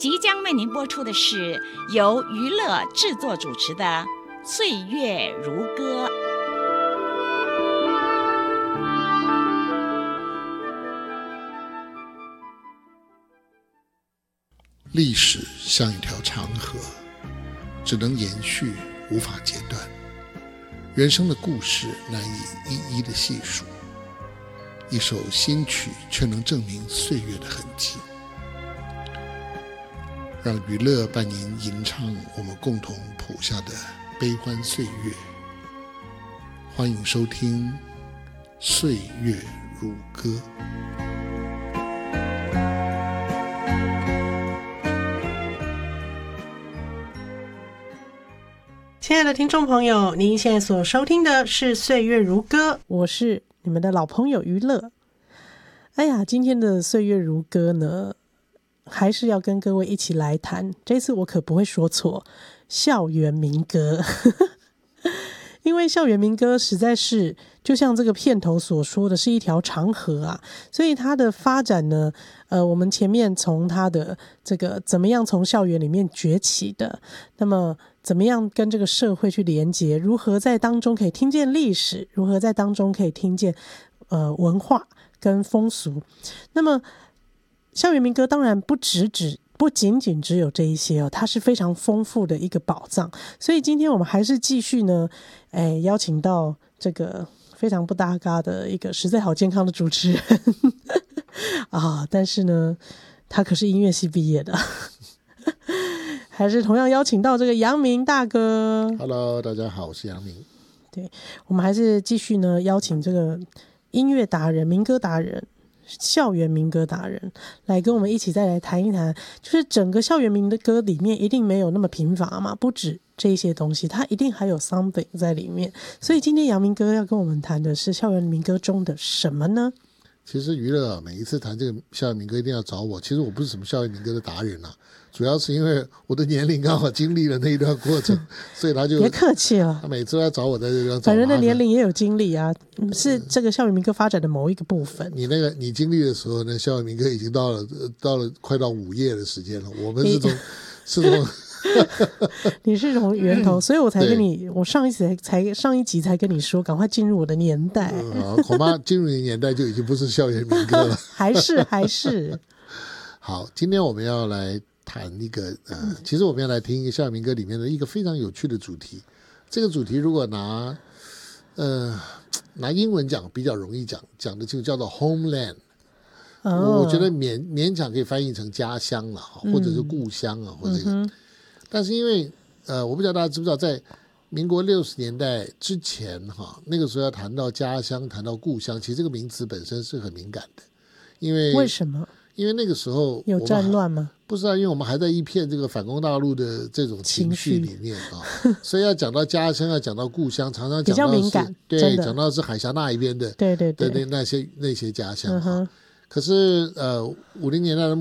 即将为您播出的是由娱乐制作主持的《岁月如歌》。 历史像一条长河，只能延续，无法截断。人生的故事难以一一的细数，一首新曲却能证明岁月的痕迹。让娱乐伴您吟唱我们共同谱下的悲欢岁月。欢迎收听《岁月如歌》。 亲爱的听众朋友，您现在所收听的是《岁月如歌》，我是你们的老朋友娱乐。哎呀，今天的《岁月如歌》呢，还是要跟各位一起来谈，这次我可不会说错，校园民歌。因为校园民歌实在是就像这个片头所说的，是一条长河啊，所以它的发展呢，我们前面从它的这个怎么样从校园里面崛起的，那么怎么样跟这个社会去连结，如何在当中可以听见历史，如何在当中可以听见文化跟风俗。那么校园民歌当然不仅仅只有这一些哦，它是非常丰富的一个宝藏。所以今天我们还是继续呢，邀请到这个非常不搭嘎的一个实在好健康的主持人啊，但是呢，他可是音乐系毕业的。还是同样邀请到这个阳明大哥。 Hello， 大家好，我是阳明。 对，我们还是继续呢邀请这个音乐达人、民歌达人、校园民歌达人来跟我们一起再来谈一谈，就是整个校园民歌里面一定没有那么贫乏嘛，不止这些东西，它一定还有 something 在里面。所以今天阳明哥要跟我们谈的是校园民歌中的什么呢？ 其实娱乐每一次谈这个校园民歌一定要找我，其实我不是什么校园民歌的达人啊，主要是因为我的年龄刚好经历了那一段过程，所以他就别客气了， 他每次都要找我在这边找。 本人的年龄也有经历啊，是这个校园民歌发展的某一个部分。 你经历的时候呢，校园民歌已经到了快到午夜的时间了，我们是从你是从源头，所以我才跟你，我上一集才跟你说，赶快进入我的年代。 恐怕进入你的年代就已经不是校园民歌了。 还是。 好，今天我们要来谈一个其实我们要来听一个校园民歌里面的一个非常有趣的主题。这个主题如果拿英文讲比较容易讲的就叫做 homeland。我觉得勉强可以翻译成家乡了，或者是故乡啊，或者这个。但是因为我不知道大家知不知道，在民国60年代之前那个时候要谈到家乡谈到故乡，其实这个名词本身是很敏感的。为什么？ 因为那个时候有战乱吗？ 不知道，因为我们还在一片这个反攻大陆的这种情绪里面所以要讲到家乡，要讲到故乡，常常讲到比较敏感， 对，讲到是海峡那一边的， 对的那些家乡可是50年代的